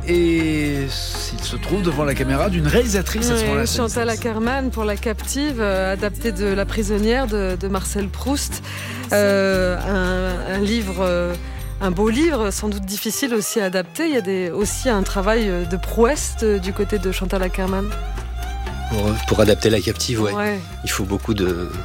et il se trouve devant la caméra d'une réalisatrice à ce moment-là. Chantal Akerman pour La Captive, adaptée de La Prisonnière de Marcel Proust. Un livre... Un beau livre, sans doute difficile aussi à adapter. Il y a aussi un travail de prouesse du côté de Chantal Akerman. Pour adapter La Captive, ouais. Il faut beaucoup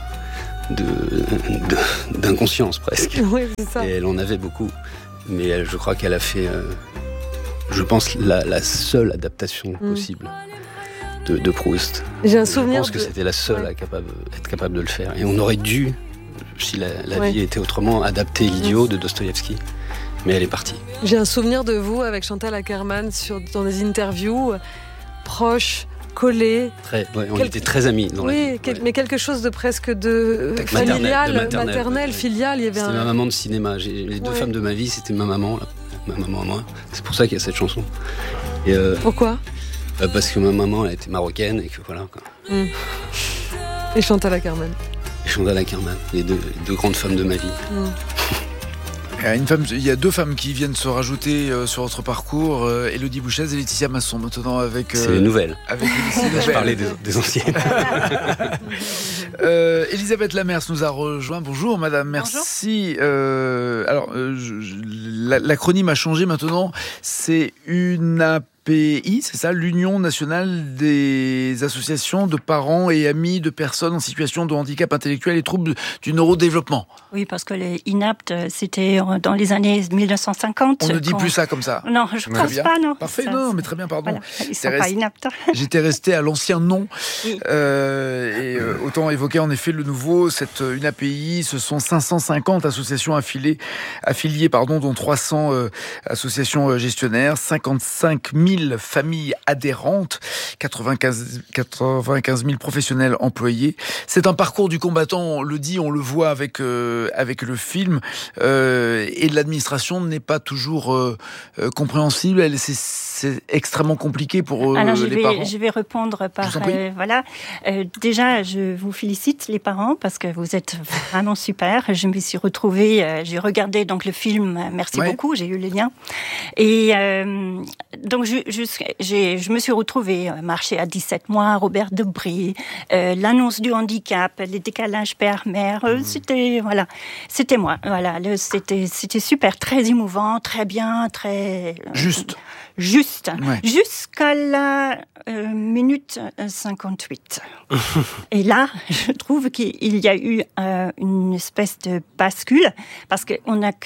d'inconscience presque. Oui, c'est ça. Et elle en avait beaucoup. Mais je crois qu'elle a fait, je pense, la seule adaptation possible de Proust. J'ai un souvenir. Je pense que c'était la seule à être capable de le faire. Et on aurait dû, si la vie était autrement, adapter L'Idiot de Dostoïevski. Mais elle est partie. J'ai un souvenir de vous avec Chantal Akerman dans des interviews proches, collés. On était très amis. Mais quelque chose de presque de familial, maternel, filial. C'était ma maman de cinéma. Les deux femmes de ma vie, c'était ma maman à moi. C'est pour ça qu'il y a cette chanson. Et, pourquoi parce que ma maman, elle était marocaine et que voilà. Quoi. Et Chantal Akerman. Les deux grandes femmes de ma vie. Il y a deux femmes qui viennent se rajouter sur votre parcours, Élodie Bouchez et Laetitia Masson, maintenant avec... c'est les nouvelles. Avec je parlais des anciennes. Elisabeth Lamers nous a rejoint. Bonjour madame, merci. L'acronyme a changé maintenant, c'est UNAPI, c'est ça, l'Union nationale des associations de parents et amis de personnes en situation de handicap intellectuel et troubles du neurodéveloppement. Oui, parce que les inaptes, c'était dans les années 1950. On ne dit plus ça comme ça. Non, je ne pense pas, non. Parfait, non, mais très bien, pardon. Voilà, ils ne sont pas inaptes. J'étais resté à l'ancien nom. Oui. Autant évoquer en effet le nouveau, cette UNAPI, ce sont 550 associations affiliées, dont 300 associations gestionnaires, 55 000 familles adhérentes, 95 000 professionnels employés. C'est un parcours du combattant, on le dit, on le voit avec le film, et l'administration n'est pas toujours compréhensible. C'est extrêmement compliqué pour les parents. Je vais répondre par... déjà, je vous félicite les parents parce que vous êtes vraiment super. Je me suis retrouvée, j'ai regardé donc le film, merci beaucoup, j'ai eu le lien. Et donc, je me suis retrouvée marcher à 17 mois, Robert Debré, l'annonce du handicap, les décalages père-mère, c'était moi. Voilà, c'était super, très émouvant, très bien, très... Juste, jusqu'à la minute 58. Et là, je trouve qu'il y a eu une espèce de bascule, parce qu'on a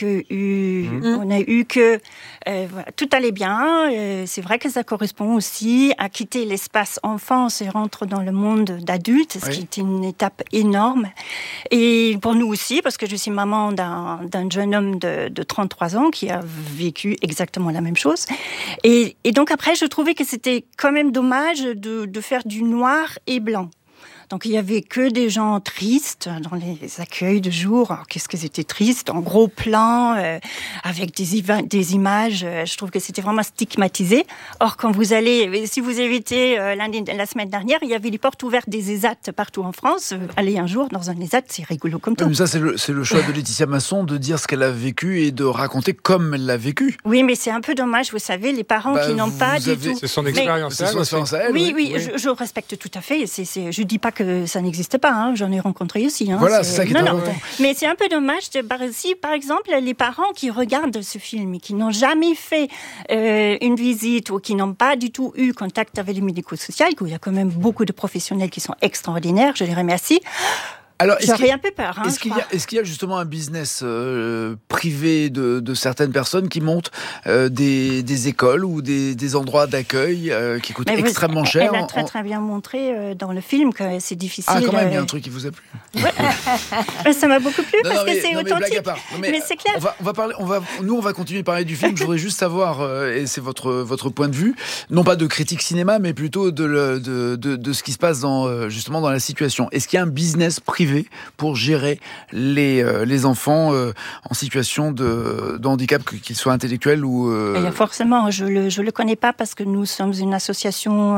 eu que tout allait bien. C'est vrai que ça correspond aussi à quitter l'espace enfance et rentrer dans le monde d'adulte, ce qui est une étape énorme. Et pour nous aussi, parce que je suis maman d'un jeune homme de 33 ans qui a vécu exactement la même chose. Et donc après, je trouvais que c'était quand même dommage de faire du noir et blanc. Donc, il y avait que des gens tristes dans les accueils de jour. Alors, qu'est-ce que c'était triste, en gros plan, avec des images. Je trouve que c'était vraiment stigmatisé. Or, quand vous allez, si vous avez été la semaine dernière, il y avait les portes ouvertes des ESAT partout en France. Allez un jour dans un ESAT, c'est rigolo comme tout. Mais ça, c'est le choix de Laetitia Masson de dire ce qu'elle a vécu et de raconter comme elle l'a vécu. Oui, mais c'est un peu dommage, vous savez, les parents qui n'ont pas du tout... C'est son expérience à elle. Oui, je respecte tout à fait. Je dis pas que ça n'existe pas, hein. J'en ai rencontré aussi. Hein. Voilà, c'est ça qui est important. Mais c'est un peu dommage, si par exemple les parents qui regardent ce film et qui n'ont jamais fait une visite ou qui n'ont pas du tout eu contact avec le médico-social, où il y a quand même beaucoup de professionnels qui sont extraordinaires, je les remercie. Alors, j'aurais un peu peur. Est-ce qu'il y a justement un business privé de certaines personnes qui montent des écoles ou des endroits d'accueil qui coûtent extrêmement cher? Elle a très bien montré dans le film que c'est difficile. Ah, quand même, il y a un truc qui vous a plu. Ouais. Ça m'a beaucoup plu parce que c'est authentique. Mais c'est clair. On va continuer de parler du film. Je voudrais juste savoir, et c'est votre point de vue, non pas de critique cinéma, mais plutôt de ce qui se passe justement dans la situation. Est-ce qu'il y a un business privé privée pour gérer les enfants en situation de handicap, qu'ils soient intellectuels ou... Forcément, je le connais pas parce que nous sommes une association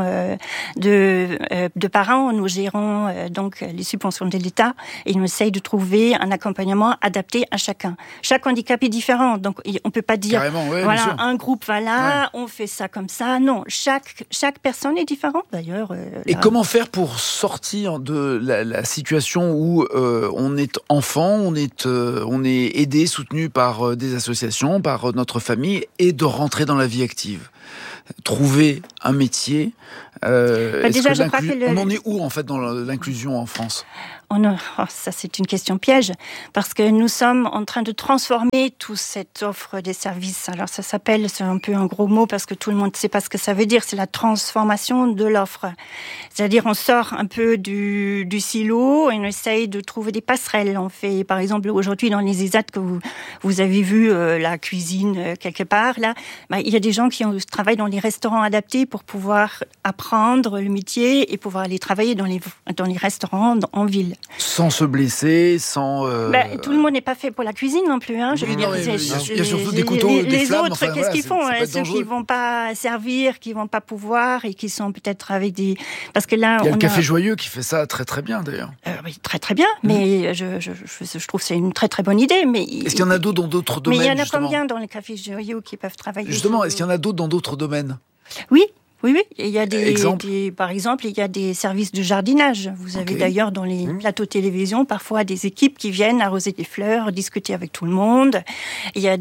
de parents. Nous gérons donc les subventions de l'État et nous essayons de trouver un accompagnement adapté à chacun. Chaque handicap est différent, donc on peut pas dire voilà, un groupe va là, on fait ça comme ça. Non, chaque personne est différente d'ailleurs. Et comment faire pour sortir de la situation où on est enfant, on est aidé, soutenu par des associations, par notre famille, et de rentrer dans la vie active? Trouver un métier. Déjà, je crois on en est où en fait dans l'inclusion en France? Ça, c'est une question piège, parce que nous sommes en train de transformer toute cette offre des services. Alors, c'est un peu un gros mot, parce que tout le monde ne sait pas ce que ça veut dire. C'est la transformation de l'offre. C'est-à-dire, on sort un peu du silo et on essaye de trouver des passerelles. On fait, par exemple, aujourd'hui, dans les ESAT, que vous avez vu la cuisine quelque part, là, il y a des gens qui travaillent dans les restaurants adaptés pour pouvoir apprendre le métier et pouvoir aller travailler dans les restaurants en ville. Sans se blesser, sans... tout le monde n'est pas fait pour la cuisine non plus. Hein. Je veux dire, il y a surtout des couteaux, des flammes. Les autres, qu'est-ce qu'ils font? Ceux qui ne vont pas servir, qui ne vont pas pouvoir et qui sont peut-être avec des... Parce que là, il y a le Café Joyeux qui fait ça très très bien d'ailleurs. Oui, très très bien, mais je trouve que c'est une très très bonne idée. Mais est-ce qu'il y en a d'autres dans d'autres domaines? Mais il y en a combien dans les Cafés Joyeux qui peuvent travailler? Justement, est-ce qu'il y en a d'autres dans d'autres domaines? Oui. Il y a par exemple, il y a des services de jardinage. Vous avez d'ailleurs dans les plateaux télévision parfois des équipes qui viennent arroser des fleurs, discuter avec tout le monde. Il y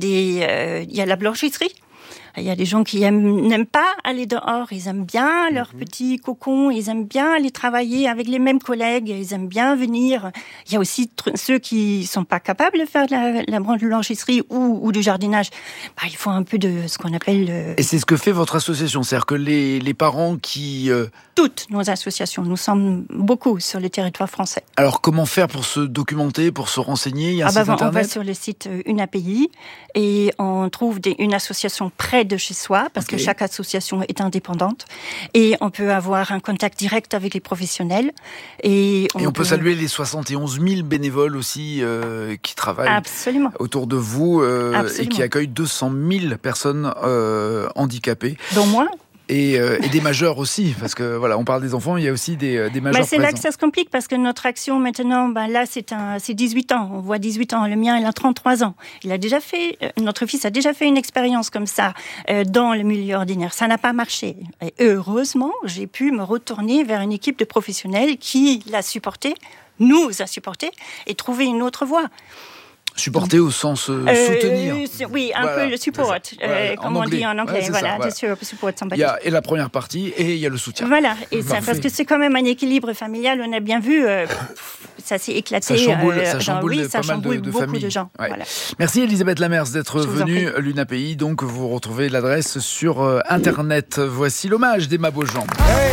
a la blanchisserie. Il y a des gens qui n'aiment pas aller dehors, ils aiment bien leur petit cocon, ils aiment bien aller travailler avec les mêmes collègues, ils aiment bien venir. Il y a aussi ceux qui sont pas capables de faire de la blanchisserie ou du jardinage. Il faut un peu de ce qu'on appelle... Et c'est ce que fait votre association, c'est-à-dire que les parents qui... Toutes nos associations, nous sommes beaucoup sur le territoire français. Alors comment faire pour se documenter, pour se renseigner? Il y a un site internet? On va sur le site UNAPI et on trouve une association près de chez soi, parce que chaque association est indépendante, et on peut avoir un contact direct avec les professionnels. Et on peut saluer les 71 000 bénévoles aussi qui travaillent autour de vous et qui accueillent 200 000 personnes handicapées. Dont moi. Et des majeurs aussi, parce que voilà, on parle des enfants, il y a aussi des majeurs c'est présents. là que ça se complique, parce que notre action maintenant, là c'est 18 ans, on voit 18 ans, le mien il a 33 ans. Notre fils a déjà fait une expérience comme ça dans le milieu ordinaire, ça n'a pas marché. Et heureusement, j'ai pu me retourner vers une équipe de professionnels qui l'a supporté, nous a supporté, et trouver une autre voie. Supporter au sens soutenir. Oui, peu le support, comme on dit en anglais. Support somebody. Il y a la première partie et il y a le soutien. Voilà, et ça, parce que c'est quand même un équilibre familial, on a bien vu, ça s'est éclaté. Ça chamboule pas mal de beaucoup familles. De gens. Ouais. Voilà. Merci Elisabeth Lamers d'être venue à l'UNAPI. Donc vous retrouvez l'adresse sur Internet. Voici l'hommage d'Emma Beaujean.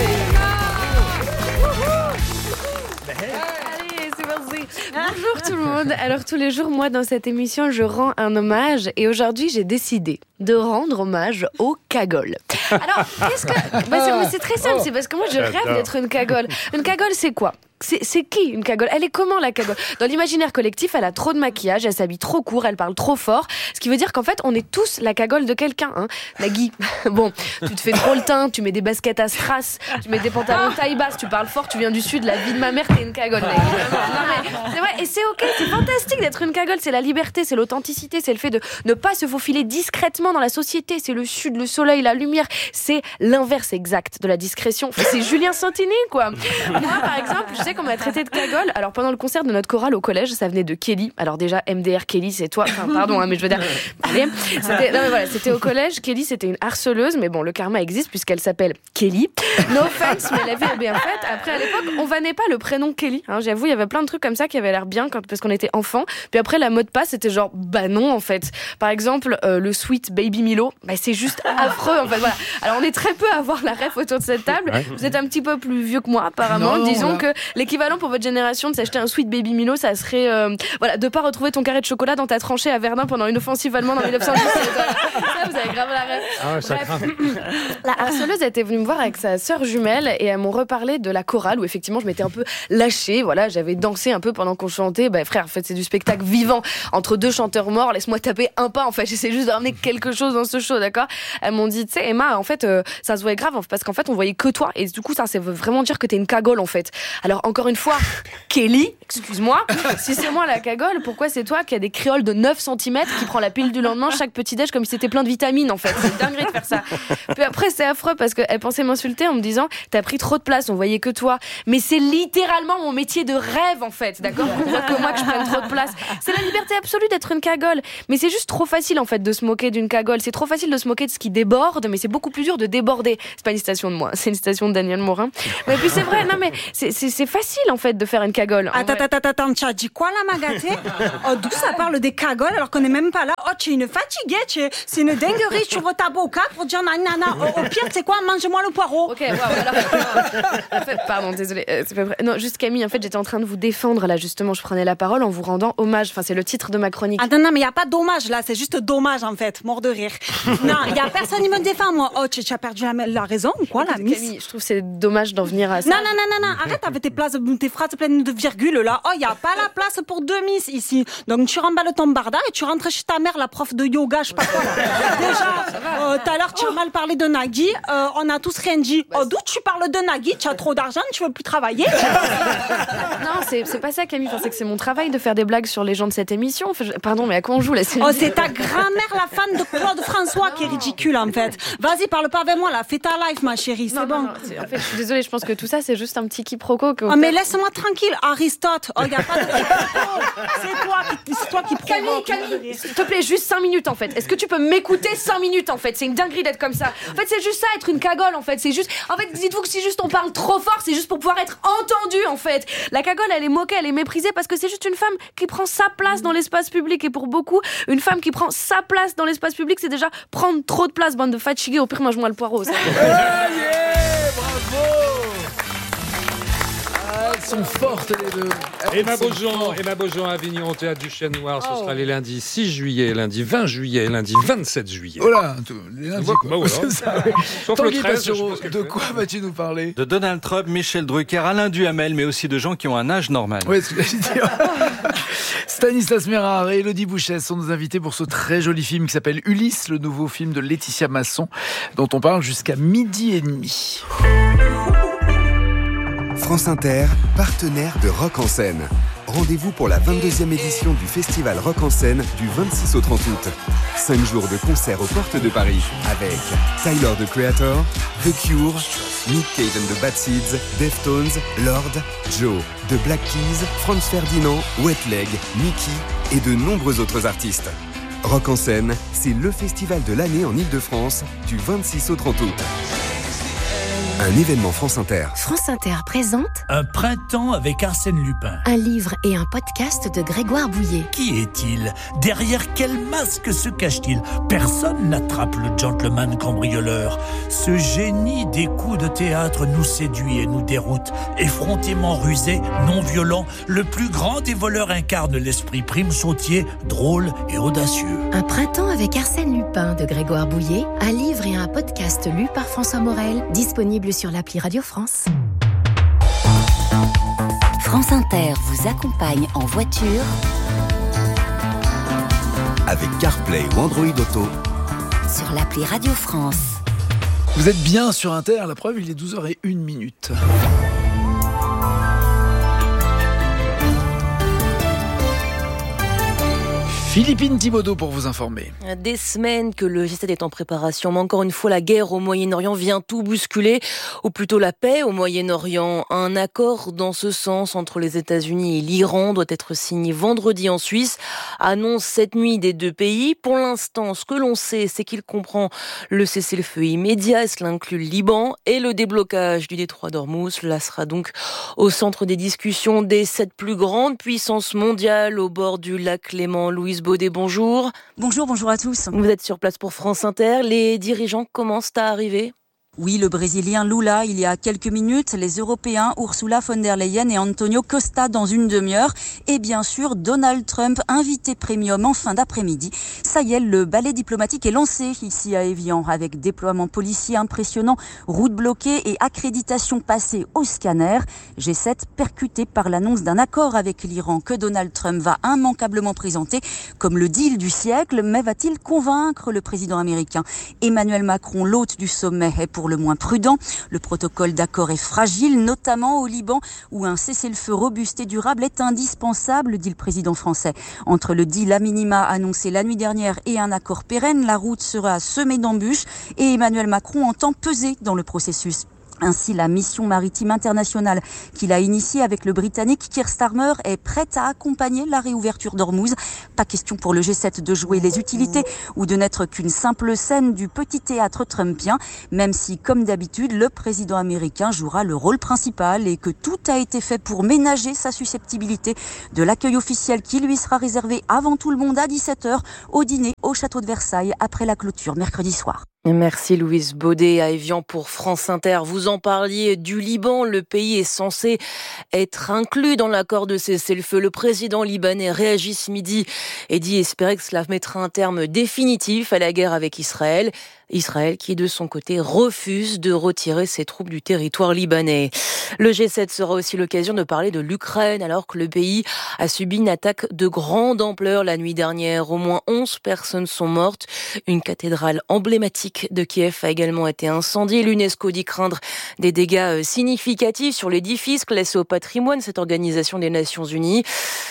Bonjour tout le monde. Alors tous les jours, moi dans cette émission, je rends un hommage et aujourd'hui j'ai décidé de rendre hommage aux cagoles. Alors, c'est très simple, c'est parce que moi je rêve d'être une cagole. Une cagole, c'est quoi ? C'est qui une cagole? Elle est comment la cagole? Dans l'imaginaire collectif, elle a trop de maquillage, elle s'habille trop court, elle parle trop fort. Ce qui veut dire qu'en fait, on est tous la cagole de quelqu'un. Hein. Nagui, bon, tu te fais trop le teint, tu mets des baskets à strass, tu mets des pantalons taille basse, tu parles fort, tu viens du sud, la vie de ma mère, t'es une cagole. Non mais c'est vrai, et c'est ok, c'est fantastique d'être une cagole. C'est la liberté, c'est l'authenticité, c'est le fait de ne pas se faufiler discrètement dans la société. C'est le sud, le soleil, la lumière. C'est l'inverse exact de la discrétion. C'est Julien Santini, quoi. Moi, par exemple, je sais qu'on m'a traité de cagole. Alors pendant le concert de notre chorale au collège, ça venait de Kelly. Alors déjà MDR Kelly, c'est toi. Enfin pardon, mais je veux dire. Allez, c'était au collège. Kelly, c'était une harceleuse, mais bon, le karma existe puisqu'elle s'appelle Kelly. No offense, mais la vie est bien faite. Après, à l'époque, on vannait pas le prénom Kelly. Hein, j'avoue, il y avait plein de trucs comme ça qui avaient l'air bien parce qu'on était enfant. Puis après, la mode passe, c'était genre bah non en fait. Par exemple, le sweet baby Milo, c'est juste affreux en fait. Voilà. Alors on est très peu à avoir la ref autour de cette table. Vous êtes un petit peu plus vieux que moi apparemment. Non, disons que l'équivalent pour votre génération de s'acheter un Sweet Baby Milo, ça serait de pas retrouver ton carré de chocolat dans ta tranchée à Verdun pendant une offensive allemande en 1917. Ça, vous avez grave la rêve. Ah ouais, ça craint. La harceleuse était venue me voir avec sa sœur jumelle et elles m'ont reparlé de la chorale où effectivement je m'étais un peu lâchée. Voilà, j'avais dansé un peu pendant qu'on chantait. Frère, en fait, c'est du spectacle vivant entre deux chanteurs morts. Laisse-moi taper un pas. En fait, j'essaie juste de ramener quelque chose dans ce show, d'accord ? Elles m'ont dit, tu sais, Emma, en fait, ça se voyait grave parce qu'en fait, on voyait que toi. Et du coup, ça veut vraiment dire que t'es une cagole, en fait. Alors, encore une fois, Kelly, excuse-moi, si c'est moi la cagole, pourquoi c'est toi qui a des créoles de 9 cm qui prend la pilule du lendemain chaque petit-déj comme si c'était plein de vitamines, en fait. C'est dingue de faire ça. Puis après, c'est affreux parce qu'elle pensait m'insulter en me disant, t'as pris trop de place, on voyait que toi. Mais c'est littéralement mon métier de rêve, en fait, d'accord ? On voit que moi que je prenne trop de place. C'est la liberté absolue d'être une cagole. Mais c'est juste trop facile, en fait, de se moquer d'une cagole. C'est trop facile de se moquer de ce qui déborde, mais c'est beaucoup plus dur de déborder. C'est pas une citation de moi, c'est une citation de Daniel Morin. Mais puis c'est vrai, non mais c'est facile, en fait, de faire une cagole. Attends, tu as dit quoi, la Magaté ? Oh, d'où ça parle des cagoles alors qu'on n'est même pas là ? Oh, tu es une fatiguée, c'est une dinguerie, tu ouvres ta boca pour dire nanana. Au pire, c'est quoi ? Mange-moi le poireau. Ok, alors, en fait, pardon, désolé, c'est pas vrai. Non, juste Camille, en fait, j'étais en train de vous défendre là, justement, je prenais la parole en vous rendant hommage. Enfin, c'est le titre de ma chronique. Ah non, mais il y a pas d'hommage là, c'est juste dommage en fait, mort de rire. Non, il y a personne qui me défend moi. Oh, tu as perdu la raison ou quoi, la miss ? Camille, je trouve que c'est dommage d'en venir à ça. Non, arrête avec tes phrases pleines de virgules là. Oh, il y a pas la place pour deux miss ici. Donc tu remballes ton barda et tu rentres chez ta mère, la prof de yoga, je sais pas quoi. Déjà, tout à l'heure tu as mal parlé de Nagui, on a tous rien dit. Oh, d'où tu parles de Nagui ? Tu as trop d'argent, tu veux plus travailler ? Non, c'est pas ça, Camille. Enfin, c'est que c'est mon travail de faire des blagues sur les gens de cette émission. Enfin, pardon, mais à quoi on joue là ? Oh, c'est ta grand-mère, la fan de Claude François, qui est ridicule en fait. Vas-y, parle pas avec moi là, fais ta life, ma chérie, c'est bon. Non, en fait, je suis désolée, je pense que tout ça, c'est juste un petit quiproquo. Oh, mais laisse-moi tranquille, Aristote. Oh, y a pas de quiproquo. C'est toi qui provoque. Camille, s'il te plaît, juste 5 minutes en fait. Est-ce que tu peux m'écouter 5 minutes en fait ? C'est une dinguerie d'être comme ça. En fait, c'est juste ça, être une cagole en fait. C'est juste. En fait, dites-vous que si juste on parle trop fort, c'est juste pour pouvoir être entendu en fait. La cagole, elle est moquée, elle est méprisée parce que c'est juste une femme qui prend sa place dans l'espace public. Et pour beaucoup, une femme qui prend sa place dans l'espace public, c'est déjà prendre trop de place, bande de fatigués. Au pire, mange-moi le poireau. Ça. Bravo! Elles sont fortes les deux. Emma Beaujean à Avignon au Théâtre du Chien Noir. Ce sera les lundis 6 juillet, lundi 20 juillet, lundi 27 juillet. Voilà, les lundis quoi. Bah voilà. C'est ça, oui. Sauf le 13, de quoi vas-tu nous parler ? De Donald Trump, Michel Drucker, Alain Duhamel, mais aussi de gens qui ont un âge normal. Oui, c'est ce que j'ai dit. Stanislas Mérard et Élodie Bouchès sont nos invités pour ce très joli film qui s'appelle Ulysse, le nouveau film de Laetitia Masson, dont on parle jusqu'à 12h30. France Inter, partenaire de Rock en Scène. Rendez-vous pour la 22e édition du Festival Rock en Scène du 26 au 30 août. 5 jours de concerts aux portes de Paris avec Tyler, the Creator, The Cure, Nick Cave and the Bad Seeds, Deftones, Lord, Joe, The Black Keys, Franz Ferdinand, Wet Leg, Mickey et de nombreux autres artistes. Rock en Scène, c'est le festival de l'année en Ile-de-France du 26 au 30 août. Un événement France Inter. France Inter présente Un printemps avec Arsène Lupin. Un livre et un podcast de Grégoire Bouillet. Qui est-il ? Derrière quel masque se cache-t-il ? Personne n'attrape le gentleman cambrioleur. Ce génie des coups de théâtre nous séduit et nous déroute. Effrontément rusé, non violent, le plus grand des voleurs incarne l'esprit Prime Sautier, drôle et audacieux. Un printemps avec Arsène Lupin de Grégoire Bouillet. Un livre et un podcast lu par François Morel, disponible sur l'appli Radio France. France Inter vous accompagne en voiture avec CarPlay ou Android Auto sur l'appli Radio France. Vous êtes bien sur Inter, la preuve, il est 12h01. Philippine Thibaudeau pour vous informer. Des semaines que le G7 est en préparation, mais encore une fois, la guerre au Moyen-Orient vient tout bousculer, ou plutôt la paix au Moyen-Orient. Un accord dans ce sens entre les États-Unis et l'Iran doit être signé vendredi en Suisse, annonce cette nuit des deux pays. Pour l'instant, ce que l'on sait, c'est qu'il comprend le cessez-le-feu immédiat, cela inclut le Liban, et le déblocage du détroit d'Ormuz. Cela sera donc au centre des discussions des 7 plus grandes puissances mondiales au bord du lac Léman. Louise Baudet, bonjour. Bonjour à tous. Vous êtes sur place pour France Inter. Les dirigeants commencent à arriver ? Oui, le Brésilien Lula, il y a quelques minutes, les Européens Ursula von der Leyen et Antonio Costa dans une demi-heure. Et bien sûr, Donald Trump, invité premium en fin d'après-midi. Ça y est, le ballet diplomatique est lancé ici à Évian, avec déploiement policier impressionnant, routes bloquées et accréditation passée au scanner. G7 percuté par l'annonce d'un accord avec l'Iran que Donald Trump va immanquablement présenter comme le deal du siècle. Mais va-t-il convaincre le président américain ? Emmanuel Macron, l'hôte du sommet, est pour le moins prudent. Le protocole d'accord est fragile, notamment au Liban, où un cessez-le-feu robuste et durable est indispensable, dit le président français. Entre le deal à minima annoncé la nuit dernière et un accord pérenne, la route sera semée d'embûches et Emmanuel Macron entend peser dans le processus. Ainsi, la mission maritime internationale qu'il a initiée avec le Britannique Keir Starmer est prête à accompagner la réouverture d'Ormuz. Pas question pour le G7 de jouer les utilités ou de n'être qu'une simple scène du petit théâtre trumpien, même si, comme d'habitude, le président américain jouera le rôle principal et que tout a été fait pour ménager sa susceptibilité de l'accueil officiel qui lui sera réservé avant tout le monde à 17h au dîner au château de Versailles après la clôture mercredi soir. Merci Louise Baudet à Évian pour France Inter. Vous en parliez du Liban, le pays est censé être inclus dans l'accord de cessez-le-feu. Le président libanais réagit ce midi et dit espérer que cela mettra un terme définitif à la guerre avec Israël. Israël qui, de son côté, refuse de retirer ses troupes du territoire libanais. Le G7 sera aussi l'occasion de parler de l'Ukraine, alors que le pays a subi une attaque de grande ampleur la nuit dernière. Au moins 11 personnes sont mortes. Une cathédrale emblématique de Kiev a également été incendiée. L'UNESCO dit craindre des dégâts significatifs sur l'édifice classé au patrimoine, cette organisation des Nations Unies.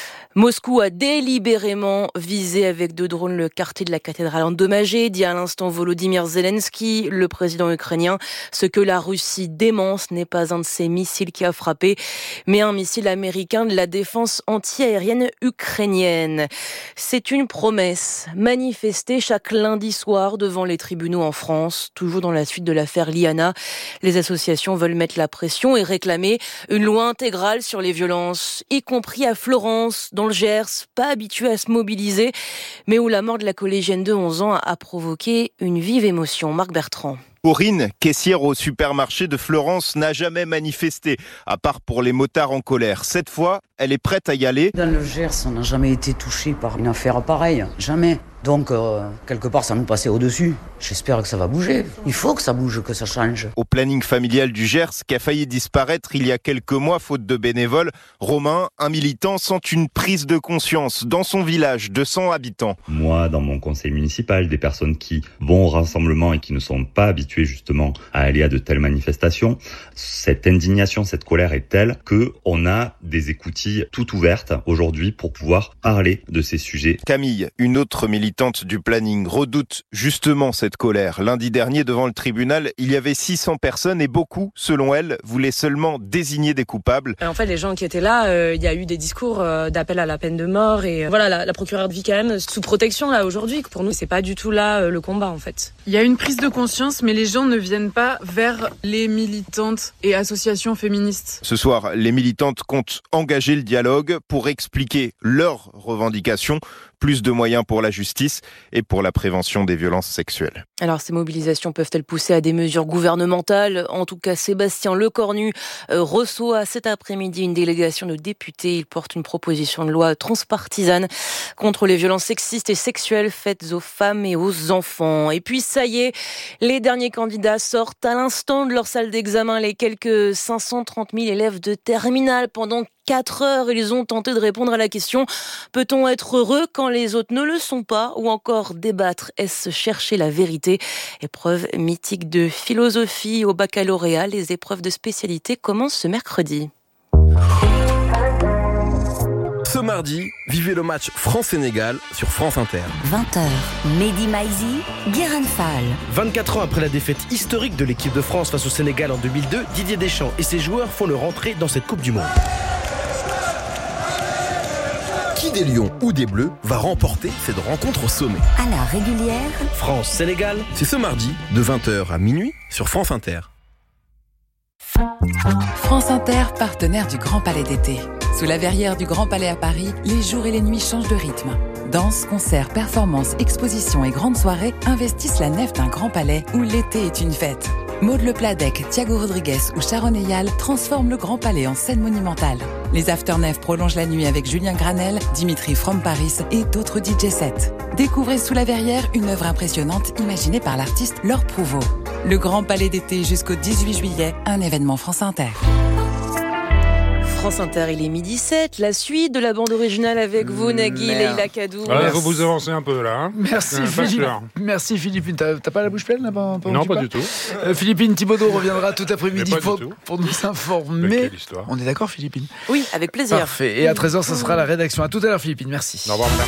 Moscou a délibérément visé avec 2 drones le quartier de la cathédrale endommagé, dit à l'instant Volodymyr Zelensky, le président ukrainien. Ce que la Russie dément n'est pas un de ses missiles qui a frappé, mais un missile américain de la défense anti-aérienne ukrainienne. C'est une promesse, manifester chaque lundi soir devant les tribunaux en France, toujours dans la suite de l'affaire Liana. Les associations veulent mettre la pression et réclamer une loi intégrale sur les violences, y compris à Florence, dans le Gers, pas habitué à se mobiliser, mais où la mort de la collégienne de 11 ans a provoqué une vive émotion. Marc Bertrand. Corinne, caissière au supermarché de Florence, n'a jamais manifesté, à part pour les motards en colère. Cette fois, elle est prête à y aller. Dans le Gers, on n'a jamais été touché par une affaire pareille. Jamais. Donc, quelque part, ça nous passait au-dessus. J'espère que ça va bouger. Il faut que ça bouge, que ça change. Au planning familial du Gers, qui a failli disparaître il y a quelques mois, faute de bénévoles, Romain, un militant, sent une prise de conscience dans son village de 100 habitants. Moi, dans mon conseil municipal, des personnes qui vont au rassemblement et qui ne sont pas habituées justement à aller à de telles manifestations, cette indignation, cette colère est telle qu'on a des écoutilles toutes ouvertes aujourd'hui pour pouvoir parler de ces sujets. Camille, une autre militante du planning, redoute justement cette colère. Lundi dernier, devant le tribunal, il y avait 600 personnes et beaucoup, selon elle, voulaient seulement désigner des coupables. En fait, les gens qui étaient là, il y a eu des discours d'appel à la peine de mort et voilà, la procureure vit quand même sous protection là aujourd'hui. Pour nous, c'est pas du tout là le combat en fait. Il y a une prise de conscience, mais les gens ne viennent pas vers les militantes et associations féministes. Ce soir, les militantes comptent engager le dialogue pour expliquer leurs revendications. Plus de moyens pour la justice et pour la prévention des violences sexuelles. Alors, ces mobilisations peuvent-elles pousser à des mesures gouvernementales ? En tout cas, Sébastien Lecornu reçoit cet après-midi une délégation de députés. Il porte une proposition de loi transpartisane contre les violences sexistes et sexuelles faites aux femmes et aux enfants. Et puis, ça y est, les derniers candidats sortent à l'instant de leur salle d'examen. Les quelques 530 000 élèves de terminale pendant 4 heures, ils ont tenté de répondre à la question « Peut-on être heureux quand les autres ne le sont pas ?» ou encore débattre « Est-ce chercher la vérité ?» Épreuve mythique de philosophie au baccalauréat. Les épreuves de spécialité commencent ce mercredi. Ce mardi, vivez le match France-Sénégal sur France Inter. 20h, Mehdi Maizi, Guérin Fall. 24 ans après la défaite historique de l'équipe de France face au Sénégal en 2002, Didier Deschamps et ses joueurs font leur entrée dans cette Coupe du Monde. Qui des Lions ou des Bleus va remporter cette rencontre au sommet? À la régulière, France-Sénégal, c'est ce mardi de 20h à minuit sur France Inter. France Inter, partenaire du Grand Palais d'été. Sous la verrière du Grand Palais à Paris, les jours et les nuits changent de rythme. Danse, concerts, performances, expositions et grandes soirées investissent la nef d'un Grand Palais où l'été est une fête. Maud Lepladec, Thiago Rodriguez ou Sharon Eyal transforment le Grand Palais en scène monumentale. Les Afternef prolongent la nuit avec Julien Granel, Dimitri From Paris et d'autres DJ sets. Découvrez Sous la Verrière, une œuvre impressionnante imaginée par l'artiste Laure Prouveau. Le Grand Palais d'été jusqu'au 18 juillet, un événement France Inter. France Inter, il est 12h07, la suite de la bande originale avec vous, Nagui, Leïla Kaddour. Vous vous avancez un peu là. Hein. Merci Philippe. Merci Philippine. T'as pas la bouche pleine là-bas? Non, pas du tout. Philippine Thibaudot reviendra tout après-midi pour nous informer. On est d'accord, Philippine? Oui, avec plaisir. Parfait. Et à 13h, ça sera la rédaction. À tout à l'heure, Philippine. Merci. Au revoir, madame.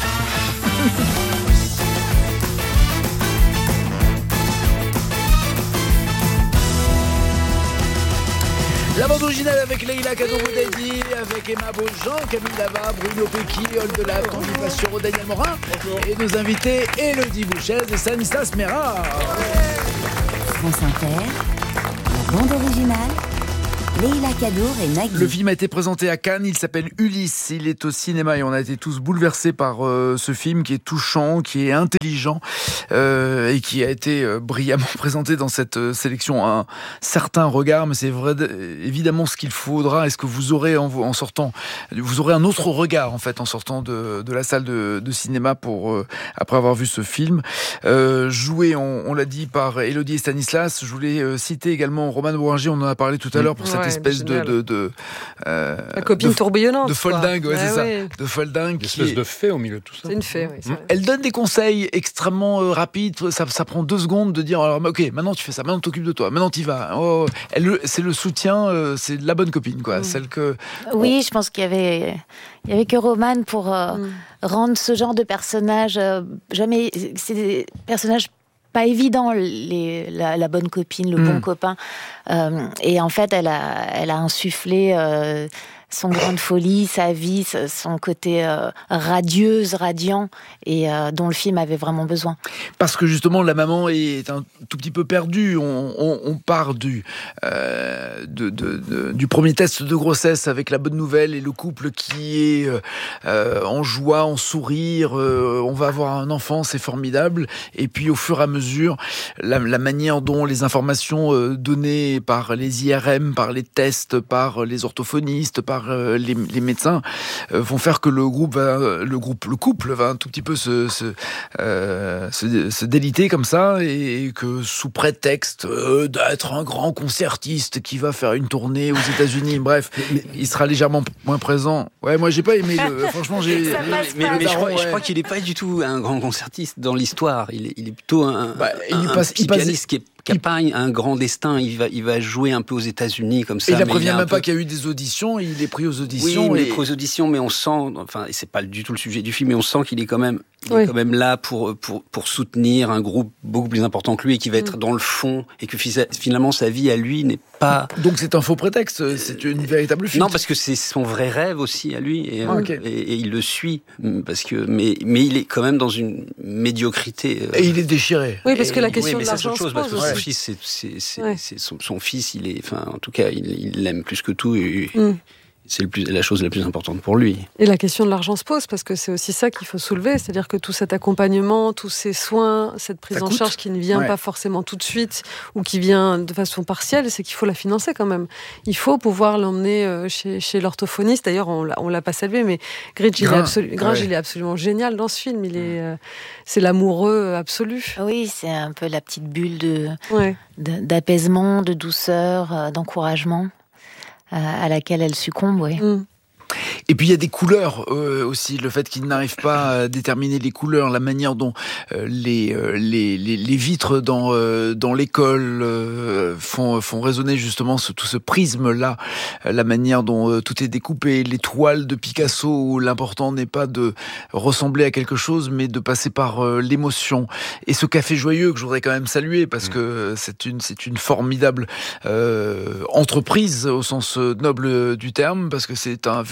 La bande originale avec Leïla Kaddour-Boudadi, avec Emma Beaujean, Camille Lava, Bruno Pequi, Olde Delap, Tanguy Passero, Daniel Morin, et nos invités Élodie Bouchez et Stanislas Mera. France Inter, la bande originale, Leïla Kaddour et Nagui. Le film a été présenté à Cannes, il s'appelle Ulysse, il est au cinéma et on a été tous bouleversés par ce film qui est touchant, qui est intelligent et qui a été brillamment présenté dans cette sélection. Un certain regard, mais c'est vrai, évidemment ce qu'il faudra. Est-ce que vous aurez en sortant, vous aurez un autre regard en fait en sortant de la salle de cinéma après avoir vu ce film. Joué, on l'a dit, par Élodie et Stanislas. Je voulais citer également Roman Bourringer, on en a parlé tout à l'heure pour cette espèce de la copine tourbillonnante, de folle dingue, c'est ça, de folle dingue, une espèce de fée au milieu de tout ça. C'est une fée, oui. Elle donne des conseils extrêmement rapides. Ça prend 2 secondes de dire alors ok, maintenant tu fais ça, maintenant t'occupes de toi, maintenant t'y vas. C'est le soutien, c'est la bonne copine, quoi, celle que. Oui, je pense qu'il y avait que Roman pour rendre ce genre de personnage jamais. C'est des personnages pas évident, la bonne copine, le bon copain. Et en fait, elle a insufflé son grain de folie, sa vie, son côté radiant, et dont le film avait vraiment besoin. Parce que justement, la maman est un tout petit peu perdue. On part du premier test de grossesse avec la bonne nouvelle et le couple qui est en joie, en sourire. On va avoir un enfant, c'est formidable. Et puis, au fur et à mesure, la manière dont les informations données par les IRM, par les tests, par les orthophonistes, par les médecins vont faire que le couple va un tout petit peu se déliter comme ça, et que sous prétexte d'être un grand concertiste qui va faire une tournée aux États-Unis, bref, il sera légèrement moins présent. Ouais, moi j'ai pas aimé franchement je crois qu'il est pas du tout un grand concertiste dans l'histoire. Il est plutôt un petit pianiste qui n'a pas un grand destin. Il va jouer un peu aux États-Unis comme ça. Et il prévient même pas qu'il y a eu des auditions. Il est pris aux auditions. Oui, il est pris aux auditions, mais on sent, enfin, et c'est pas du tout le sujet du film, mais on sent qu'il est quand même, là pour soutenir un groupe beaucoup plus important que lui et qui va être dans le fond, et que finalement sa vie à lui n'est pas. Donc c'est un faux prétexte. C'est une véritable fuite. Non, parce que c'est son vrai rêve aussi à lui, et il le suit parce que, mais il est quand même dans une médiocrité. Et il est déchiré. Oui, parce que la question de l'argent se pose. Son fils, c'est son fils, il est, enfin, en tout cas, il l'aime plus que tout, et c'est la chose la plus importante pour lui. Et la question de l'argent se pose, parce que c'est aussi ça qu'il faut soulever, c'est-à-dire que tout cet accompagnement, tous ces soins, cette prise en charge qui ne vient pas forcément tout de suite, ou qui vient de façon partielle, c'est qu'il faut la financer quand même. Il faut pouvoir l'emmener chez l'orthophoniste. D'ailleurs, on l'a pas salué, mais Gringe, il est absolument génial dans ce film. C'est l'amoureux absolu. Oui, c'est un peu la petite bulle d'apaisement, de douceur, d'encouragement à laquelle elle succombe, oui. Et puis il y a des couleurs aussi, le fait qu'il n'arrive pas à déterminer les couleurs, la manière dont les vitres dans l'école font résonner justement tout ce prisme-là, la manière dont tout est découpé, les toiles de Picasso où l'important n'est pas de ressembler à quelque chose, mais de passer par l'émotion. Et ce café joyeux que je voudrais quand même saluer, parce que c'est une formidable entreprise au sens noble du terme, parce que c'est un véritable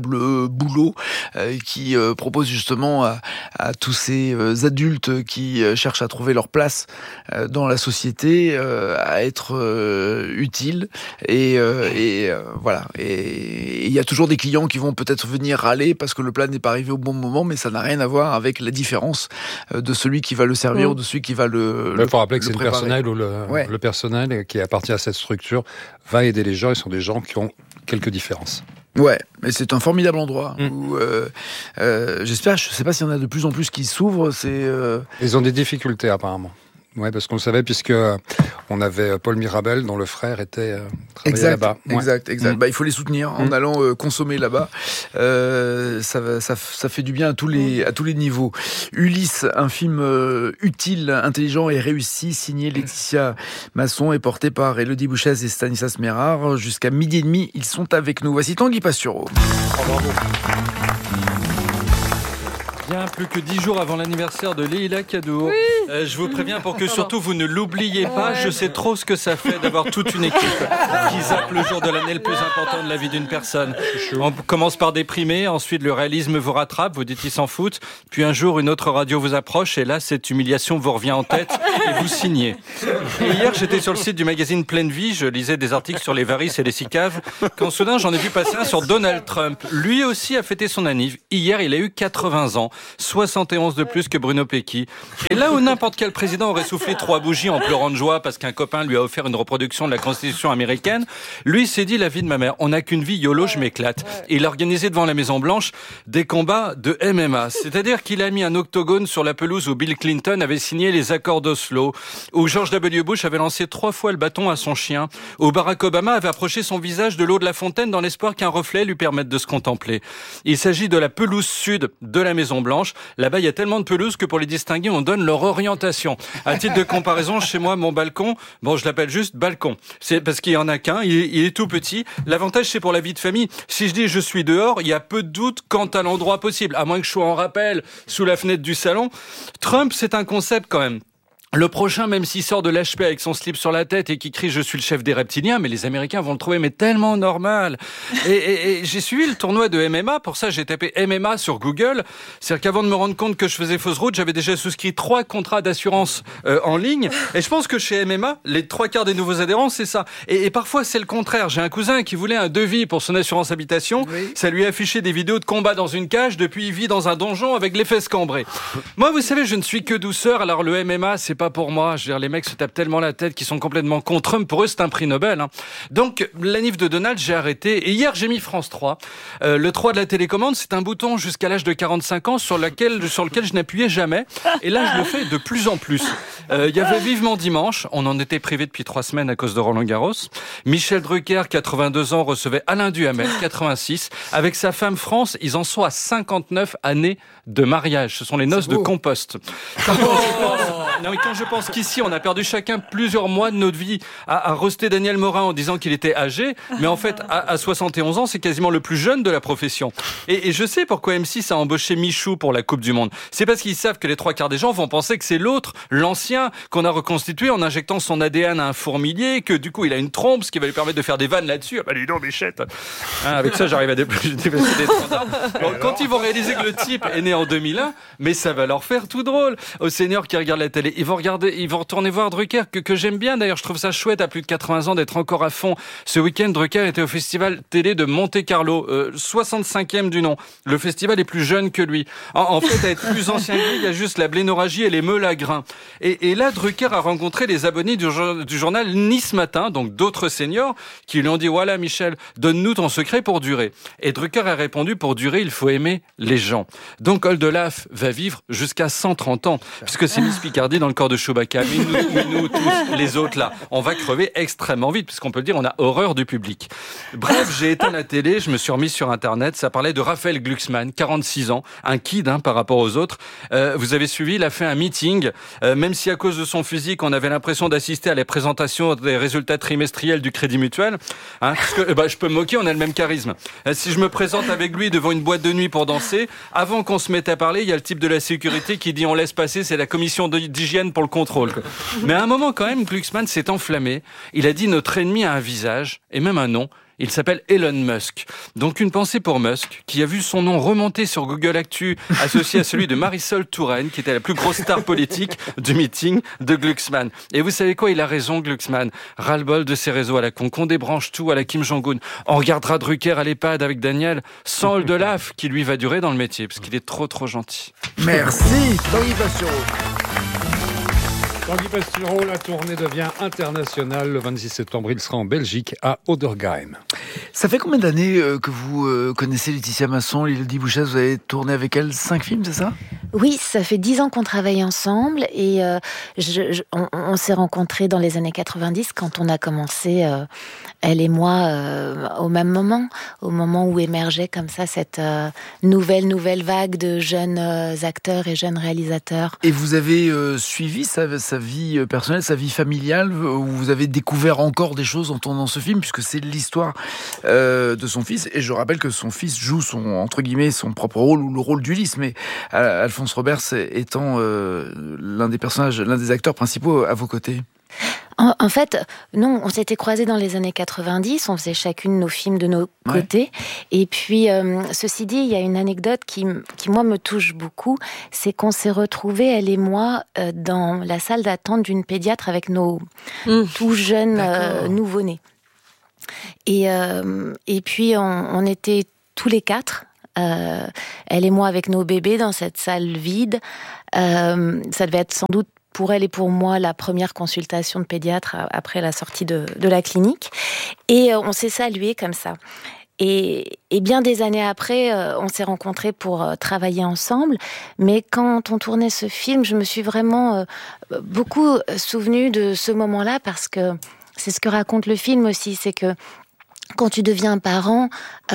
formidable boulot qui propose justement à tous ces adultes qui cherchent à trouver leur place dans la société à être utiles et voilà. Et il y a toujours des clients qui vont peut-être venir râler parce que le plat n'est pas arrivé au bon moment, mais ça n'a rien à voir avec la différence de celui qui va le servir ou de celui qui va il faut rappeler que c'est le personnel ou le personnel qui appartient à cette structure va aider les gens. Ils sont des gens qui ont quelques différences. Ouais, mais c'est un formidable endroit où j'espère, je sais pas s'il y en a de plus en plus qui s'ouvrent. Ils ont des difficultés apparemment. Ouais, parce qu'on le savait puisque on avait Paul Mirabel dont le frère était travaillait là-bas. Exact. Il faut les soutenir en allant consommer là-bas. Ça fait du bien à tous les niveaux. Ulysse, un film utile, intelligent et réussi, signé Laetitia Masson et porté par Élodie Bouchez et Stanislas Mérard. Jusqu'à 12h30, ils sont avec nous. Voici Tanguy Pastureau. Bravo. Bien plus que 10 jours avant l'anniversaire de Leïla Kadour. Je vous préviens pour que surtout vous ne l'oubliez pas. Je sais trop ce que ça fait d'avoir toute une équipe qui zappe le jour de l'année le plus important de la vie d'une personne. On commence par déprimer, ensuite le réalisme vous rattrape, vous dites ils s'en foutent. Puis un jour une autre radio vous approche et là cette humiliation vous revient en tête et vous signez. Et hier j'étais sur le site du magazine Pleine Vie, je lisais des articles sur les varices et les cicaves, quand soudain j'en ai vu passer un sur Donald Trump. Lui aussi a fêté son anniv. Hier il a eu 80 ans. 71 de plus que Bruno Pecky. Et là où n'importe quel président aurait soufflé 3 bougies en pleurant de joie parce qu'un copain lui a offert une reproduction de la Constitution américaine, lui s'est dit la vie de ma mère, on n'a qu'une vie, YOLO, je m'éclate. Et il a organisé devant la Maison Blanche des combats de MMA. C'est-à-dire qu'il a mis un octogone sur la pelouse où Bill Clinton avait signé les accords d'Oslo, où George W. Bush avait lancé 3 fois le bâton à son chien, où Barack Obama avait approché son visage de l'eau de la fontaine dans l'espoir qu'un reflet lui permette de se contempler. Il s'agit de la pelouse sud de la Maison Blanche. Là-bas, il y a tellement de pelouses que pour les distinguer, on donne leur orientation. À titre de comparaison, chez moi, mon balcon, je l'appelle juste balcon. C'est parce qu'il y en a qu'un, il est tout petit. L'avantage, c'est pour la vie de famille. Si je dis je suis dehors, il y a peu de doute quant à l'endroit possible, à moins que je sois en rappel sous la fenêtre du salon. Trump, c'est un concept quand même. Le prochain, même s'il sort de l'HP avec son slip sur la tête et qui crie « Je suis le chef des reptiliens », mais les Américains vont le trouver mais tellement normal. Et j'ai suivi le tournoi de MMA, pour ça j'ai tapé MMA sur Google. C'est-à-dire qu'avant de me rendre compte que je faisais fausse route, j'avais déjà souscrit 3 contrats d'assurance en ligne. Et je pense que chez MMA, les 3/4 des nouveaux adhérents, c'est ça. Et parfois c'est le contraire. J'ai un cousin qui voulait un devis pour son assurance habitation. Oui. Ça lui a affiché des vidéos de combat dans une cage. Depuis, il vit dans un donjon avec les fesses cambrées. Moi, vous savez, je ne suis que douceur. Alors le MMA, c'est pas pour moi. Je veux dire, les mecs se tapent tellement la tête qu'ils sont complètement contre Trump. Pour eux, c'est un prix Nobel. Donc, l'anniv de Donald, j'ai arrêté. Et hier, j'ai mis France 3. Le 3 de la télécommande, c'est un bouton jusqu'à l'âge de 45 ans sur lequel je n'appuyais jamais. Et là, je le fais de plus en plus. Il y avait Vivement Dimanche. On en était privé depuis 3 semaines à cause de Roland Garros. Michel Drucker, 82 ans, recevait Alain Duhamel, 86. Avec sa femme France, ils en sont à 59 années de mariage. Ce sont les noces de compost. Quand je pense qu'ici, on a perdu chacun plusieurs mois de notre vie à roaster Daniel Morin en disant qu'il était âgé, mais en fait, à 71 ans, c'est quasiment le plus jeune de la profession. Et je sais pourquoi M6 a embauché Michou pour la Coupe du Monde. C'est parce qu'ils savent que les 3/4 des gens vont penser que c'est l'autre, l'ancien, qu'on a reconstitué en injectant son ADN à un fourmilier, que du coup, il a une trompe, ce qui va lui permettre de faire des vannes là-dessus. Ah bah dis donc, Bichette. Avec ça, j'arrive à dépasser des standards. Quand ils vont réaliser que le type est né en 2001, mais ça va leur faire tout drôle. Aux seniors qui regardent la télé, ils vont retourner voir Drucker, que j'aime bien d'ailleurs, je trouve ça chouette à plus de 80 ans d'être encore à fond. Ce week-end, Drucker était au festival télé de Monte-Carlo, 65e du nom. Le festival est plus jeune que lui. En fait, à être plus ancien que lui, il y a juste la blénorragie et les meules à grains. Et là, Drucker a rencontré les abonnés du journal Nice Matin, donc d'autres seniors, qui lui ont dit « Voilà Michel, donne-nous ton secret pour durer ». Et Drucker a répondu « Pour durer, il faut aimer les gens ». Donc Oldelaf va vivre jusqu'à 130 ans, puisque c'est Miss Picardie dans le corps de Chewbacca. Mais nous tous, les autres là, on va crever extrêmement vite, puisqu'on peut le dire, on a horreur du public. Bref, j'ai éteint la télé, je me suis remis sur Internet, ça parlait de Raphaël Glucksmann, 46 ans, un kid par rapport aux autres. Vous avez suivi, il a fait un meeting, même si à cause de son physique, on avait l'impression d'assister à la présentation des résultats trimestriels du Crédit Mutuel. Parce que je peux me moquer, on a le même charisme. Si je me présente avec lui devant une boîte de nuit pour danser, avant qu'on se mette à parler, il y a le type de la sécurité qui dit on laisse passer, c'est la commission d'hygiène pour le contrôle. Mais à un moment quand même, Glucksmann s'est enflammé. Il a dit notre ennemi a un visage et même un nom. Il s'appelle Elon Musk. Donc une pensée pour Musk, qui a vu son nom remonter sur Google Actu, associé à celui de Marisol Touraine, qui était la plus grosse star politique du meeting de Glucksmann. Et vous savez quoi, il a raison, Glucksmann. Ras-le-bol de ces réseaux à la con, qu'on débranche tout à la Kim Jong-un. On regardera Drucker à l'EHPAD avec Daniel, sans de laf qui lui va durer dans le métier, parce qu'il est trop gentil. Merci, Tanguy Pastureau. Tanguy Pastureau, la tournée devient internationale. Le 26 septembre, il sera en Belgique, à Odergheim. Ça fait combien d'années que vous connaissez Laetitia Masson, Élodie Bouchaz? Vous avez tourné avec elle 5 films, c'est ça? Oui, ça fait 10 ans qu'on travaille ensemble et on s'est rencontrés dans les années 90 quand on a commencé, elle et moi, au même moment, au moment où émergeait comme ça cette nouvelle vague de jeunes acteurs et jeunes réalisateurs. Et vous avez suivi sa vie personnelle, sa vie familiale, où vous avez découvert encore des choses en tournant ce film, puisque c'est l'histoire de son fils. Et je rappelle que son fils joue entre guillemets, son propre rôle, ou le rôle d'Ulysse, mais Alphonse Roberts étant l'un des acteurs principaux à vos côtés. En fait, non, on s'était croisés dans les années 90, on faisait chacune nos films de nos côtés. Et puis, ceci dit, il y a une anecdote qui moi, me touche beaucoup, c'est qu'on s'est retrouvés, elle et moi, dans la salle d'attente d'une pédiatre avec nos tout jeunes nouveau-nés. Et puis, on était tous les 4, elle et moi avec nos bébés dans cette salle vide. Ça devait être sans doute pour elle et pour moi la première consultation de pédiatre après la sortie de la clinique. Et on s'est salués comme ça. Et bien des années après, on s'est rencontrés pour travailler ensemble. Mais quand on tournait ce film, je me suis vraiment beaucoup souvenue de ce moment-là, parce que c'est ce que raconte le film aussi, c'est que quand tu deviens parent,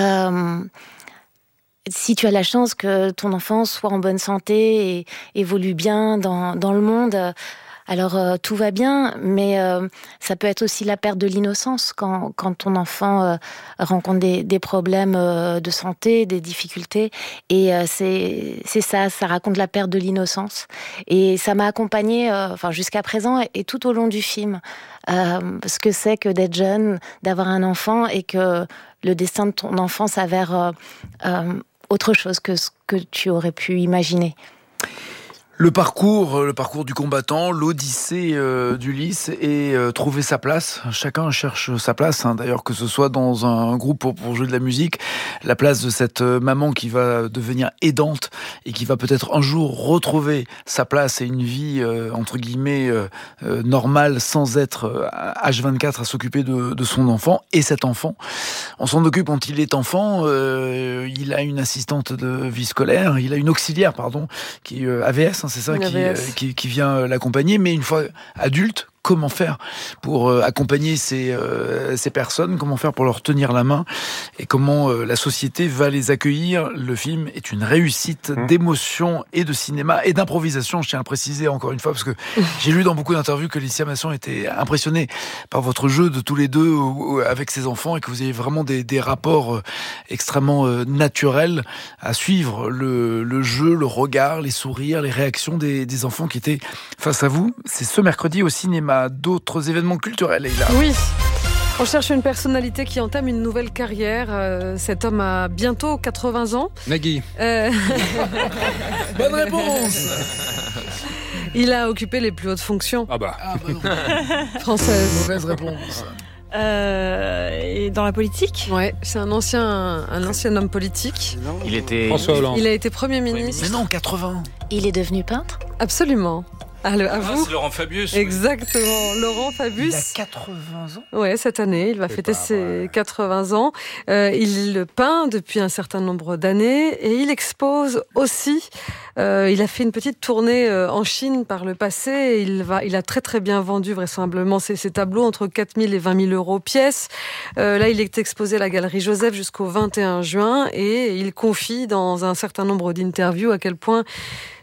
si tu as la chance que ton enfant soit en bonne santé et évolue bien dans le monde, alors tout va bien, mais ça peut être aussi la perte de l'innocence quand ton enfant rencontre des problèmes de santé, des difficultés. Et c'est ça raconte la perte de l'innocence. Et ça m'a accompagnée jusqu'à présent et tout au long du film. Ce que c'est que d'être jeune, d'avoir un enfant et que le destin de ton enfant s'avère autre chose que ce que tu aurais pu imaginer. Le parcours du combattant, l'odyssée d'Ulysse et trouver sa place. Chacun cherche sa place, d'ailleurs, que ce soit dans un groupe pour jouer de la musique, la place de cette maman qui va devenir aidante et qui va peut-être un jour retrouver sa place et une vie, entre guillemets, normale, sans être H24 à s'occuper de son enfant. Et cet enfant, on s'en occupe quand il est enfant. Il a une assistante de vie scolaire, il a une auxiliaire, qui AVS, c'est ça, qui vient l'accompagner. Mais une fois adulte, comment faire pour accompagner ces personnes, comment faire pour leur tenir la main et comment la société va les accueillir. Le film est une réussite d'émotion et de cinéma et d'improvisation, je tiens à le préciser encore une fois, parce que j'ai lu dans beaucoup d'interviews que Laetitia Masson était impressionnée par votre jeu de tous les deux avec ses enfants et que vous avez vraiment des rapports extrêmement naturels à suivre le jeu, le regard, les sourires, les réactions des enfants qui étaient face à vous. C'est ce mercredi au cinéma. D'autres événements culturels, Leïla. Oui, on cherche une personnalité qui entame une nouvelle carrière. Cet homme a bientôt 80 ans. Nagui. Bonne réponse. Il a occupé les plus hautes fonctions. Françaises. Mauvaise réponse. Et dans la politique ? Ouais, c'est un ancien homme politique. Il était François Hollande. Il a été Premier ministre. Mais non, 80. Il est devenu peintre ? Absolument. À vous. C'est Laurent Fabius. Exactement, Laurent Fabius. Il a 80 ans. Ouais, cette année, il va fêter ses 80 ans. Il peint depuis un certain nombre d'années et il expose aussi. Il a fait une petite tournée en Chine par le passé. Il a très très bien vendu vraisemblablement ses tableaux, entre 4 000 et 20 000 euros pièce. Là, il est exposé à la Galerie Joseph jusqu'au 21 juin et il confie dans un certain nombre d'interviews à quel point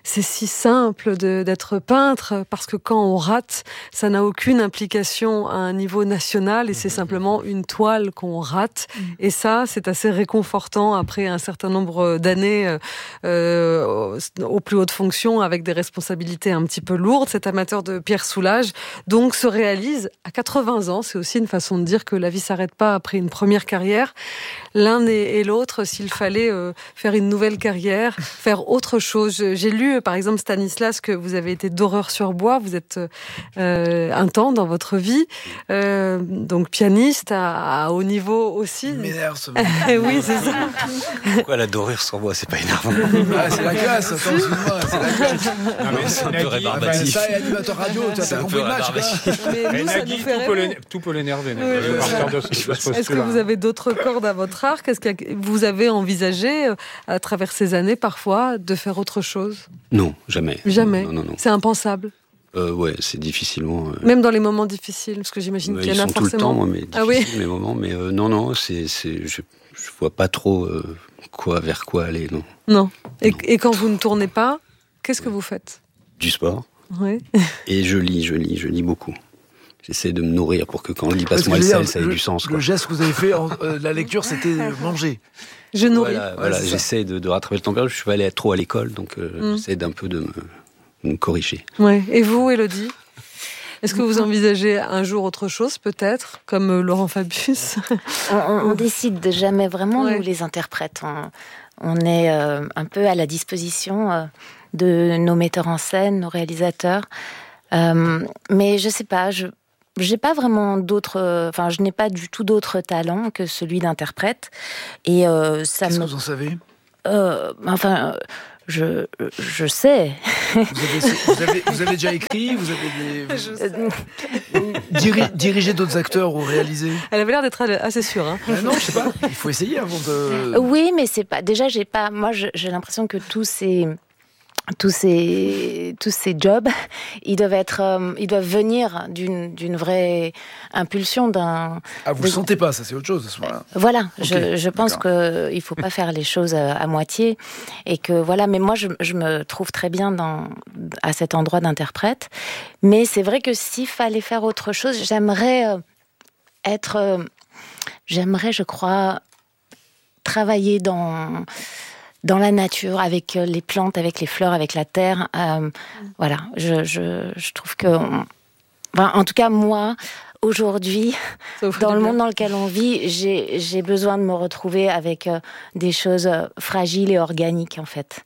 c'est si simple d'être peintre, parce que quand on rate, ça n'a aucune implication à un niveau national et c'est simplement une toile qu'on rate. Et ça, c'est assez réconfortant après un certain nombre d'années aux plus hautes fonctions avec des responsabilités un petit peu lourdes. Cet amateur de Pierre Soulages donc se réalise à 80 ans. C'est aussi une façon de dire que la vie s'arrête pas après une première carrière. L'un et l'autre, s'il fallait faire une nouvelle carrière, faire autre chose. J'ai lu, par exemple, Stanislas, que vous avez été doreur-sur-bois. Vous êtes un temps dans votre vie, donc pianiste à haut niveau aussi. Il m'énerve ce oui, c'est ça. Pourquoi la dorure-sur-bois, c'est pas énervant? C'est la classe, attends, excuse-moi, c'est la classe. Non, mais c'est un peu rébarbatif. Ça et animateur radio, tu as compris le match. Mais nous, ça nous fait rêver. Tout peut l'énerver. Est-ce que vous avez d'autres cordes à votre arc? Est-ce que vous avez envisagé, à travers ces années, parfois, de faire autre chose? Non, jamais. Jamais. Non. C'est impensable. Ouais, c'est difficilement. Même dans les moments difficiles, parce que j'imagine qu'il y en a forcément. Tout le temps, moi, mais difficiles, oui. mes moments. Mais non, je vois pas trop vers quoi aller, non. Non. Et quand vous ne tournez pas, qu'est-ce que vous faites? Du sport. Oui. Et je lis beaucoup. J'essaie de me nourrir pour que quand on lit passe-moi le sel, ça ait du sens. Le geste que vous avez fait, la lecture, c'était manger. Je nourris. Voilà, j'essaie de rattraper le temps perdu. Je suis pas allé trop à l'école, donc j'essaie d'un peu de me corriger. Ouais. Et vous, Élodie? Est-ce que vous envisagez un jour autre chose, peut-être, comme Laurent Fabius? On décide de jamais vraiment, nous les interprètes. On est un peu à la disposition de nos metteurs en scène, nos réalisateurs. Mais je sais pas, j'ai pas vraiment je n'ai pas du tout d'autres talents que celui d'interprète. Et ça Qu'est-ce que vous en savez? Je sais. Vous avez déjà écrit? Vous avez dirigé d'autres acteurs ou réalisé? Elle avait l'air d'être assez sûre. Hein. Non, je sais pas. Il faut essayer avant de... Oui, mais c'est pas... Déjà, moi, j'ai l'impression que tous ces jobs, ils doivent venir d'une vraie impulsion vous le sentez pas, ça c'est autre chose à ce moment-là. Voilà, okay, je pense qu'il faut pas faire les choses à moitié et que voilà. Mais moi, je me trouve très bien à cet endroit d'interprète. Mais c'est vrai que s'il fallait faire autre chose, j'aimerais, je crois, travailler dans la nature, avec les plantes, avec les fleurs, avec la terre. Voilà, je trouve que... en tout cas, moi, aujourd'hui, dans le monde dans lequel on vit, j'ai besoin de me retrouver avec des choses fragiles et organiques, en fait.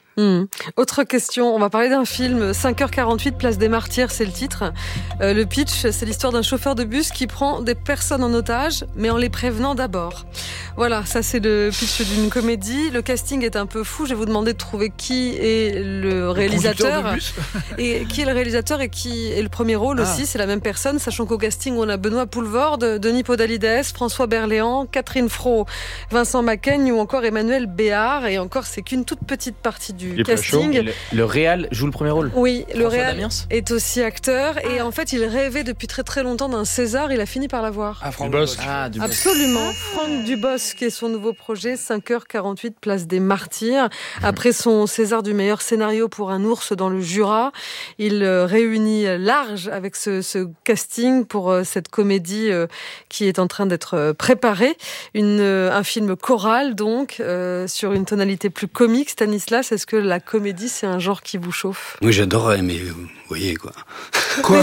Autre question, on va parler d'un film, 5h48, Place des Martyrs, c'est le titre. Le pitch, c'est l'histoire d'un chauffeur de bus qui prend des personnes en otage, mais en les prévenant d'abord. Voilà, ça c'est le pitch d'une comédie. Le casting est un peu fou, je vais vous demander de trouver qui est le réalisateur. Et qui est le réalisateur et qui est le premier rôle aussi, c'est la même personne, sachant qu'au casting on a Benoît Poulvorde, Denis Podalides, François Berléand, Catherine Fro, Vincent Macaigne ou encore Emmanuel Béard. Et encore, c'est qu'une toute petite partie du casting. Le réal joue le premier rôle. Oui, le réal est aussi acteur et en fait il rêvait depuis très très longtemps d'un César, il a fini par l'avoir. Franck Dubosc. Absolument, Franck Dubosc qui est son nouveau projet, 5h48, Place des Martyrs. Après son César du meilleur scénario pour Un ours dans le Jura, il réunit large avec ce casting pour cette comédie qui est en train d'être préparée. Un film choral donc, sur une tonalité plus comique. Stanislas, est-ce que la comédie, c'est un genre qui vous chauffe? Oui, j'adorerais, mais vous voyez quoi. Quoi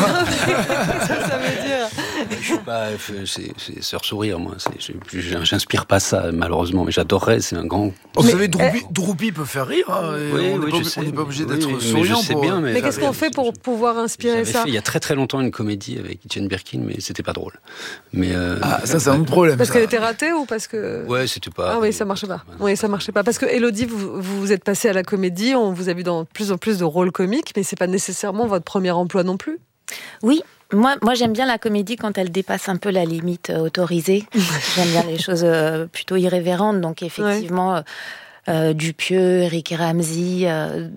ça veut dire? Je suis pas... C'est sourire, moi. J'inspire pas ça, malheureusement, mais j'adorerais, c'est un grand... Vous savez, Droupi peut faire rire, hein, on n'est pas obligé d'être souriant. Mais qu'est-ce qu'on fait pour pouvoir inspirer ça? Il y a très très longtemps une comédie avec Jane Birkin, mais c'était pas drôle. Mais ça c'est un autre problème. Parce qu'elle était ratée ou parce que... Ouais, c'était pas... Ah oui, ça marchait pas. Oui, ça marchait pas. Parce que Élodie, vous êtes passée à la comédie, on vous a vu dans plus en plus de rôles comiques, mais c'est pas nécessairement votre premier emploi non plus. Oui, moi j'aime bien la comédie quand elle dépasse un peu la limite autorisée. J'aime bien les choses plutôt irrévérentes, donc effectivement... Dupieux, Eric Ramsey,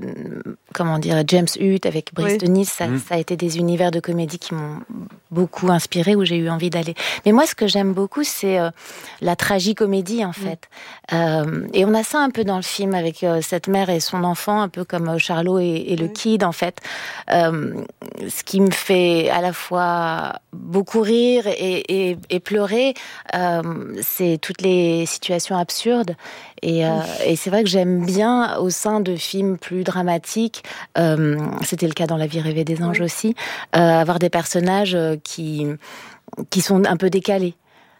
James Hutt avec Brice de Nice, ça a été des univers de comédie qui m'ont beaucoup inspirée, où j'ai eu envie d'aller. Mais moi, ce que j'aime beaucoup, c'est la tragicomédie, en fait. Et on a ça un peu dans le film, avec cette mère et son enfant, un peu comme Charlot et le Kid, en fait. Ce qui me fait à la fois beaucoup rire et pleurer, c'est toutes les situations absurdes. Et c'est vrai que j'aime bien, au sein de films plus dramatiques, c'était le cas dans La vie rêvée des anges aussi, avoir des personnages qui sont un peu décalés.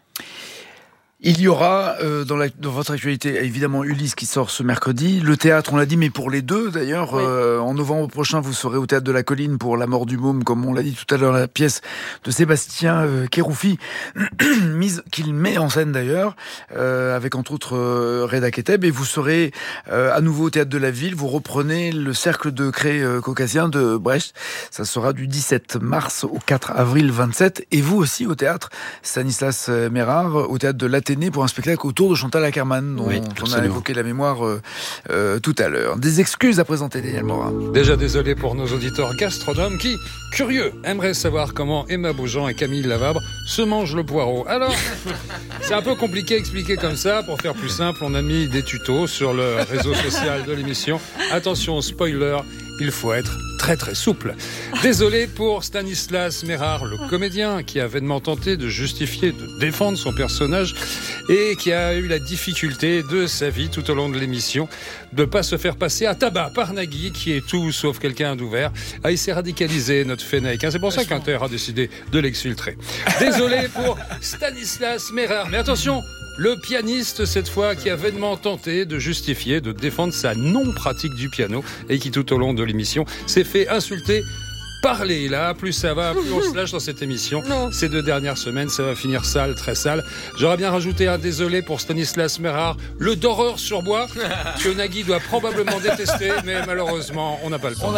Il y aura dans votre actualité évidemment Ulysse qui sort ce mercredi, le théâtre on l'a dit, mais pour les deux d'ailleurs, en novembre prochain vous serez au Théâtre de la Colline pour La mort du môme, comme on l'a dit tout à l'heure, la pièce de Sébastien Kéroufi qu'il met en scène d'ailleurs, avec entre autres Reda Keteb, et vous serez à nouveau au Théâtre de la Ville, vous reprenez le Cercle de Cré caucasien de Brecht, ça sera du 17 mars au 4 avril 27, et vous aussi au théâtre Stanislas Mérard, au Théâtre de l'Athénée pour un spectacle autour de Chantal Akerman, dont on a évoqué la mémoire tout à l'heure. Des excuses à présenter, Daniel Morin. Déjà désolé pour nos auditeurs gastronomes qui, curieux, aimeraient savoir comment Emma Beaujean et Camille Lavabre se mangent le poireau. Alors, c'est un peu compliqué à expliquer comme ça. Pour faire plus simple, on a mis des tutos sur le réseau social de l'émission. Attention, spoiler, il faut être très très souple. Désolé pour Stanislas Mérard, le comédien qui a vainement tenté de justifier, de défendre son personnage et qui a eu la difficulté de sa vie tout au long de l'émission de ne pas se faire passer à tabac par Nagui, qui est tout sauf quelqu'un d'ouvert. Il s'est radicalisé, notre Fenech. C'est pour ça qu'Inter a décidé de l'exfiltrer. Désolé pour Stanislas Mérard. Mais attention, le pianiste, cette fois, qui a vainement tenté de justifier, de défendre sa non-pratique du piano et qui, tout au long de l'émission, s'est fait insulter. Parler, là, plus ça va, plus on se lâche dans cette émission. Ces 2 dernières semaines, ça va finir sale, très sale. J'aurais bien rajouté un désolé pour Stanislas Mérard, le doreur sur bois, que Nagui doit probablement détester, mais malheureusement, on n'a pas le temps.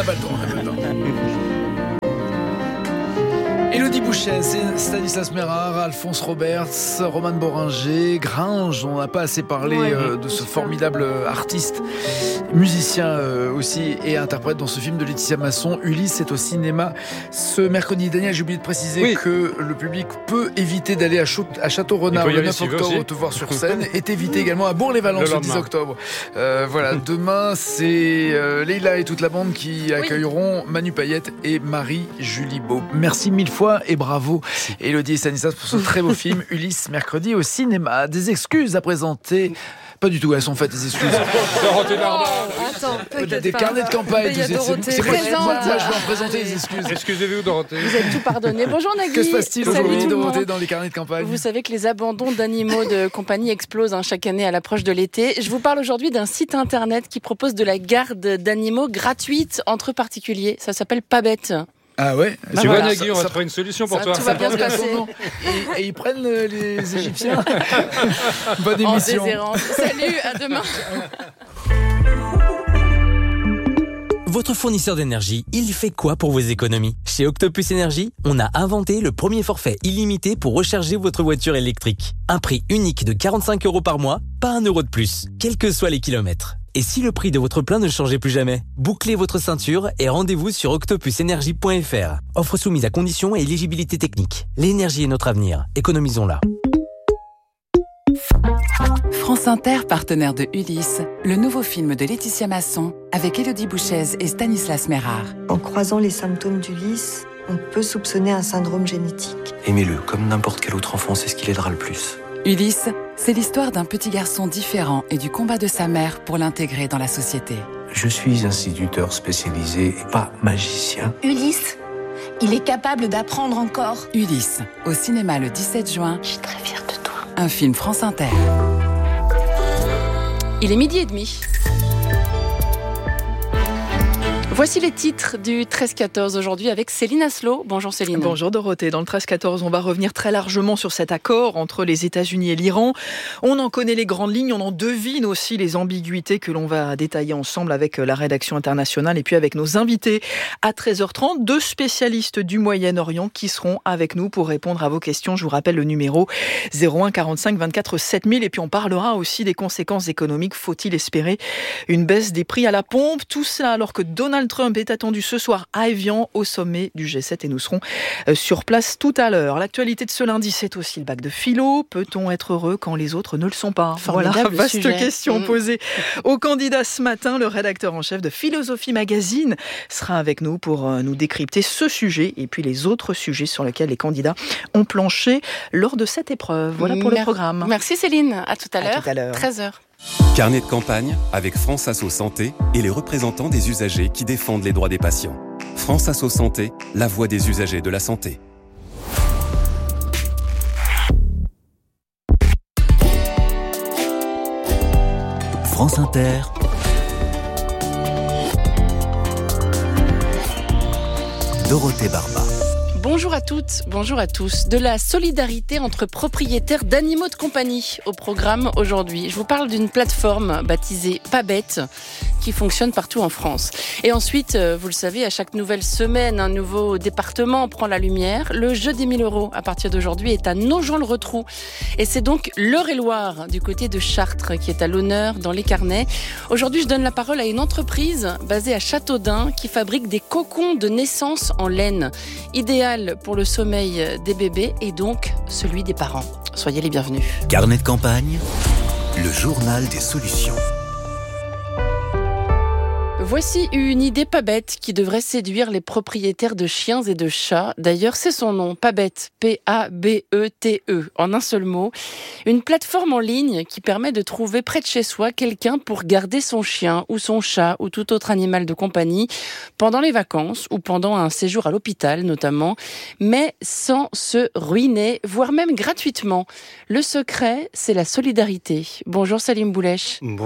Élodie Bouchet, Stanislas Mérard, Alphonse Roberts, Romane Boringer, Gringe, on n'a pas assez parlé de ce formidable artiste, musicien aussi et interprète dans ce film de Laetitia Masson. Ulysse est au cinéma ce mercredi. Daniel, j'ai oublié de préciser que le public peut éviter d'aller à Château-Renard le 9 octobre te voir sur scène, et éviter également à Bourg-les-Valences le 10 octobre. Voilà, demain c'est Leïla et toute la bande qui accueilleront Manu Payette et Marie-Julie Beau. Merci mille fois et bravo Élodie et Stanislas pour ce très beau film Ulysse, mercredi au cinéma. Des excuses à présenter. Pas du tout, elles sont faites, les excuses. Attends, peut-être des carnets de campagne. C'est moi, je vais en présenter les excuses. Excusez-vous, Dorothée. Vous êtes tout pardonné. Bonjour Nagui. Que se passe-t-il aujourd'hui, Dorothée, dans les carnets de campagne? Vous savez que les abandons d'animaux de compagnie explosent chaque année à l'approche de l'été. Je vous parle aujourd'hui d'un site internet qui propose de la garde d'animaux gratuite entre particuliers. Ça s'appelle Pas Bête. Ah ouais. Tu vois, Nagui, on va trouver une solution pour toi. Tout va bien se passer. Et ils prennent les Égyptiens. Bonne émission. Salut, à demain. Votre fournisseur d'énergie, il fait quoi pour vos économies? Chez Octopus Énergie, on a inventé le premier forfait illimité pour recharger votre voiture électrique. Un prix unique de 45 € par mois, pas 1 € de plus, quels que soient les kilomètres. Et si le prix de votre plein ne changeait plus jamais? Bouclez votre ceinture et rendez-vous sur octopusenergie.fr. Offre soumise à conditions et éligibilité technique. L'énergie est notre avenir. Économisons-la. France Inter, partenaire de Ulysse, le nouveau film de Laetitia Masson avec Élodie Bouchet et Stanislas Mérard. En croisant les symptômes d'Ulysse, on peut soupçonner un syndrome génétique. Aimez-le, comme n'importe quel autre enfant, c'est ce qui l'aidera le plus. Ulysse, c'est l'histoire d'un petit garçon différent et du combat de sa mère pour l'intégrer dans la société. Je suis instituteur spécialisé et pas magicien. Ulysse, il est capable d'apprendre encore. Ulysse, au cinéma le 17 juin. Je suis très fière de toi. Un film France Inter. Il est 12h30. Voici les titres du 13-14 aujourd'hui avec Céline Aslo. Bonjour Céline. Bonjour Dorothée. Dans le 13-14, on va revenir très largement sur cet accord entre les États-Unis et l'Iran. On en connaît les grandes lignes, on en devine aussi les ambiguïtés que l'on va détailler ensemble avec la rédaction internationale et puis avec nos invités à 13h30, 2 spécialistes du Moyen-Orient qui seront avec nous pour répondre à vos questions. Je vous rappelle le numéro 01 45 24 7000 et puis on parlera aussi des conséquences économiques. Faut-il espérer une baisse des prix à la pompe? Tout cela alors que Donald Trump est attendu ce soir à Évian au sommet du G7 et nous serons sur place tout à l'heure. L'actualité de ce lundi, c'est aussi le bac de philo. Peut-on être heureux quand les autres ne le sont pas? Voilà, vaste question posée au candidat ce matin. Le rédacteur en chef de Philosophie Magazine sera avec nous pour nous décrypter ce sujet et puis les autres sujets sur lesquels les candidats ont planché lors de cette épreuve. Voilà pour le programme. Merci Céline, à tout à l'heure. 13h. Carnet de campagne avec France Asso Santé et les représentants des usagers qui défendent les droits des patients. France Asso Santé, la voix des usagers de la santé. France Inter. Dorothée Barba. Bonjour à toutes, bonjour à tous. De la solidarité entre propriétaires d'animaux de compagnie au programme aujourd'hui. Je vous parle d'une plateforme baptisée Pabette qui fonctionne partout en France. Et ensuite, vous le savez, à chaque nouvelle semaine, un nouveau département prend la lumière. Le jeu des 1000 € à partir d'aujourd'hui est à Nogent-le-Rotrou. Et c'est donc l'Eure-et-Loire du côté de Chartres qui est à l'honneur dans les carnets. Aujourd'hui, je donne la parole à une entreprise basée à Châteaudun qui fabrique des cocons de naissance en laine. Idéal pour le sommeil des bébés et donc celui des parents. Soyez les bienvenus. Carnet de campagne, le journal des solutions. Voici une idée pas bête qui devrait séduire les propriétaires de chiens et de chats. D'ailleurs, c'est son nom, Pabette, P-A-B-E-T-E, en un seul mot. Une plateforme en ligne qui permet de trouver près de chez soi quelqu'un pour garder son chien ou son chat ou tout autre animal de compagnie pendant les vacances ou pendant un séjour à l'hôpital notamment, mais sans se ruiner, voire même gratuitement. Le secret, c'est la solidarité. Bonjour Salim Boulèche.